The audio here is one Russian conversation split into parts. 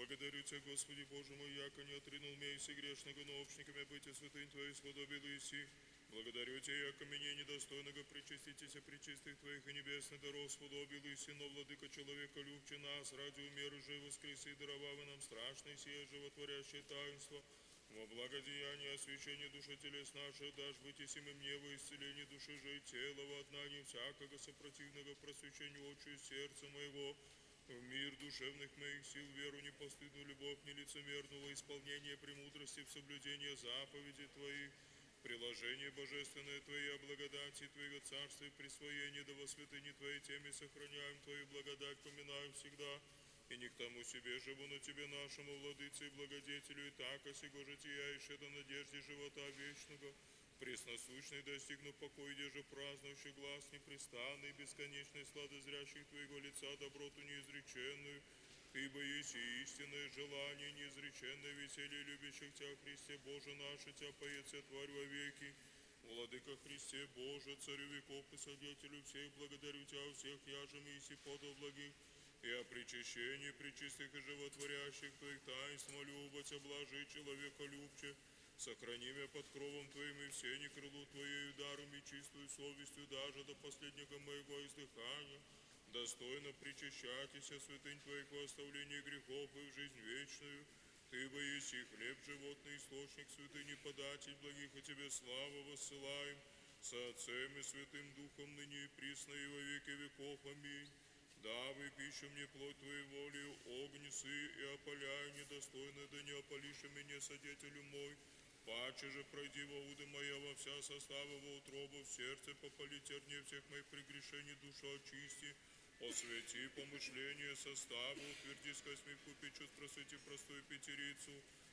Благодарю Тебя, Господи Боже мой, яко не отринул меня и грешного, но общниками быть и святынь Твоих сподобил Иси. Благодарю Тебя, яко меня недостойного причаститесь причистых Твоих и небесных даров сподобил Иси, но владыка человека любче нас, ради умеры же воскреси, даровавы нам страшное сие животворящее таинство. Во благодеяние освящения души телес наших, дашь быть и сим мне во исцеление души же и тела, во однание всякого сопротивного просвещению очи и сердца моего, в мир душевных моих сил, веру непостыдную, любовь нелицемерного, исполнение премудрости в соблюдение заповедей Твоих, приложение божественное Твоей, благодати Твоего царства и присвоение, да во святыне Твоей теме сохраняем Твою благодать, поминаем всегда, и не к тому себе живу, но Тебе нашему владыце и благодетелю, и так осего жития, и до надежде живота вечного, пресносущный достигну покой, где же празднующий глаз непрестанный, бесконечный сладозрящих Твоего лица, доброту неизреченную, Ты бы есть истинное желание, неизреченное веселье любящих Тебя, Христе Боже наше, Тебя поется тварь во веки. Владыка Христе Боже, Царю веков и Свидетелю всех, благодарю Тебя всех, яже миси подал благих, и о причащении пречистых и животворящих Твоих таинств молю, бо Тебя блажи человека любче, сохрани меня под кровом Твоим и все не крылу Твоею даром и чистую совестью даже до последнего моего издыхания. Достойно причащайтеся святынь Твоих во оставлении грехов и в жизнь вечную. Ты бы еси хлеб животный, источник святыни, податель благих, и Тебе славу воссылаем со Отцем и Святым Духом ныне и присно и во веки веков. Аминь. Давай пищу мне плоть Твоей волею, огнесы и опаляй недостойно, да не опалишь меня, содетелю мой. Паче же пройди во уды моя во вся состава, во утробу, в сердце попали терне всех моих прегрешений, душу очисти, освети помышления состава, утверди с косьми купи чувств, просвети простую пятерицу,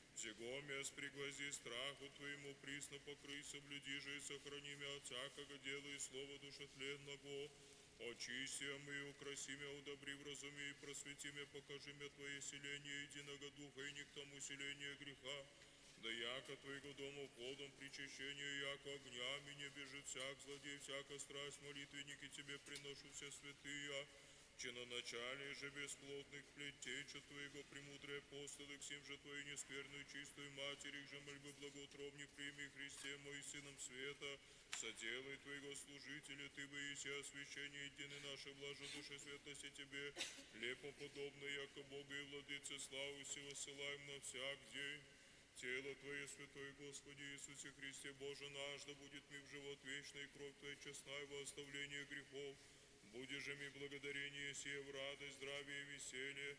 всего пригвозди страху Твоему, присно покрый, соблюди же и сохрани меня от всякого дела и слова душетленного. Очисти мы, украси меня, удобри в разуме и просвети меня, покажи мне Твое селение единого духа и не к тому селение греха. Да яко Твоего дома входом причащения, яко огнями не бежит всяк злодей, всяка страсть, молитвенники Тебе приношу все святые, чиноначалие же бесплотных плетеча Твоего, премудрые апостолы, к сим же Твою несперную чистую Матерь, же мольбы благоутробни прими, Христе мой, Сыном света, соделай Твоего служителя, Ты бы еси освящение единой нашей блажи души светлости Тебе, лепоподобно, яко Богу и Владыце славу си высылаем на всяк день. Тело Твое, Святой Господи Иисусе Христе, Боже наш, да будет ми в живот вечный, кровь Твоя честная во оставление грехов. Будешь же ми благодарение сие в радость, здравие и веселье.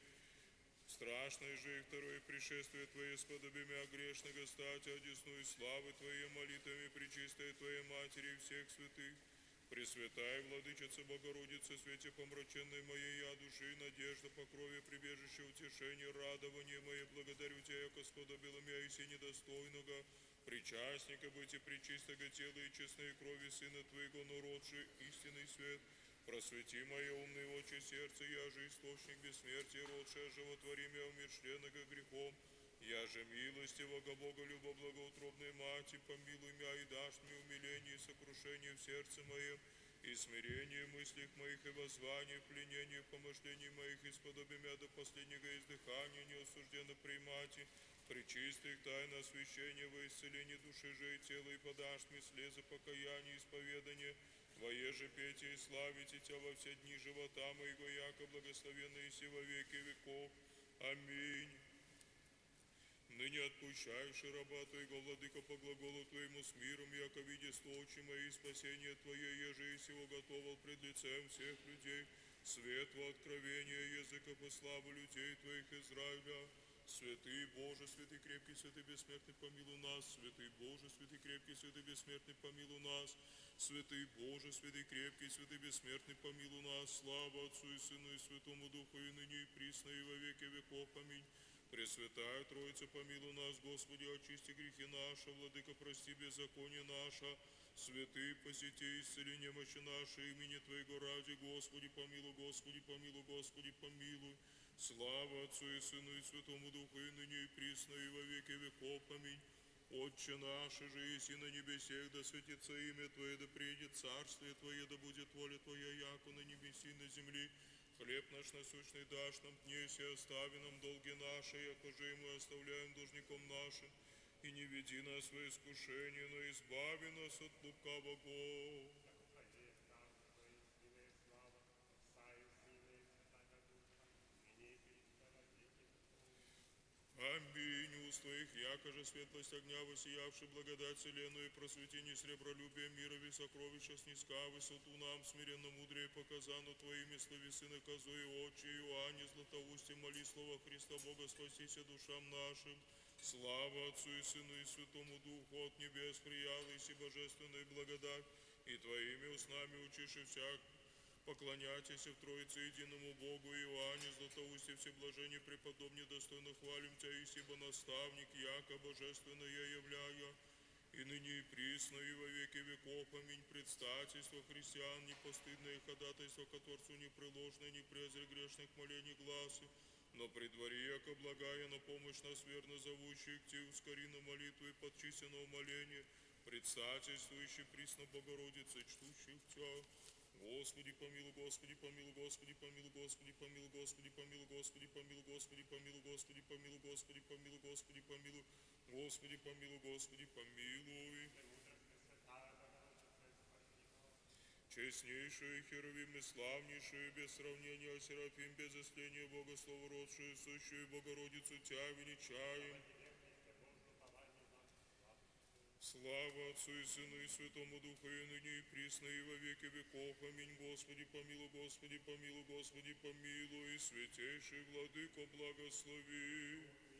Страшное же и второе пришествие Твое, сподоби мя грешного стать, одесную славы Твоей, молитвами пречистой Твоей Матери и всех святых. Пресвятая Владычица Богородица, свете помраченной моей я души, надежда, покрове, прибежище, утешение, радование мое, благодарю Тебя, яко сподобила мя и си недостойного, причастника быть и пречистого тела и честной крови Сына Твоего, но родший истинный свет. Просвети мое умные очи, сердце, я же источник бессмертия, родшая, животвори мя умершленного грехом. Я же милостивого Бога, любо благоутробной Мати, помилуй мя и дашь мне умиление и сокрушение в сердце моем, и смирение в мыслях моих, и воззвание в пленении в помышлении моих, и сподоби мя до последнего издыхания неосужденно примати, причистых тайн освящения во исцелении души же и тела, и подашь мне слезы покаяния и исповедания, Твое же петие и славите Тебя во все дни живота моего, яко благословенный си во веки веков. Аминь. Ныне отпущаешь раба Твоего, Владыка, по глаголу Твоему с миром, яко види очи мои, спасение Твое, еже и сего готовил пред лицем всех людей, свет во откровение языков и славу людей Твоих Израиля. Святый Боже, святый крепкий, святый бессмертный, помилуй нас. Святый Боже, святый крепкий, святый бессмертный, помилуй нас. Святый Боже, святый крепкий, святый бессмертный, помилуй нас. Слава Отцу и Сыну и Святому Духу, и ныне и присно, и во веки веков. Аминь. Пресвятая Троица, помилуй нас, Господи, очисти грехи наши, Владыка, прости беззаконие наше, святый, посети, исцели немощи наши, имени Твоего ради, Господи, помилуй, Господи, помилуй, Господи, помилуй. Слава Отцу и Сыну и Святому Духу, и ныне и присно, и во веки веков. Аминь. Отче наш, же еси на небесех, да светится имя Твое, да приедет царствие Твое, да будет воля Твоя, яко на небеси и на земле. Хлеб наш насущный дашь нам днесь, и остави нам долги наши, якоже и мы оставляем должником нашим. И не веди нас во искушение, но избави нас от лукавого. Аминь. Уст твоих, якоже светлость огня, воссиявший благодать вселенную, и просвети сребролюбие мирови, сокровища снизка, высоту нам, смиренно мудрее показано Твоими слови Сына Козу и Отче Иоанне, Златоусте, моли слова Христа Бога, спасися душам нашим. Слава Отцу и Сыну и Святому Духу, от небес приялась и божественная благодать, и Твоими устами учиши всяк поклоняйтесь в Троице единому Богу, Иоанне, Златоусте, всеблажение преподобне, достойно хвалим Тебя, ибо наставник, яко божественное являя, и ныне и присно, и во веки веков. Аминь. Предстательство христиан, непостыдное ходатайство, к Творцу непреложное, не презри грешных молений гласы, но при дворе, яко благая, на помощь нас верно зовущих Ти, ускори на молитву и подчисти на умоление, предстательствующий присно Богородице, чтущих Тебя. Господи помилуй, Господи помилуй, Господи помилуй, Господи помилуй, Господи помилуй, Господи помилуй, Господи помилуй, Господи помилуй, Господи помилуй, Господи помилуй, Господи помилуй, Господи помилуй. Честнейшую, херувим и славнейшую, без сравнения Серафим, без истления Бога, словородшую, сущую Богородицу Тя величаем. Слава Отцу и Сыну и Святому Духу, и ныне и присно, и во веки веков. Аминь. Господи помилуй, Господи помилуй, Господи помилуй, святейший Владыко благослови.